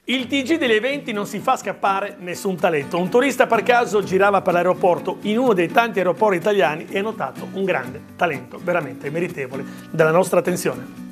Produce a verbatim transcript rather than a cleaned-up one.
Il T G degli eventi non si fa scappare nessun talento. Un turista per caso girava per l'aeroporto in uno dei tanti aeroporti italiani e ha notato un grande talento, veramente meritevole della nostra attenzione.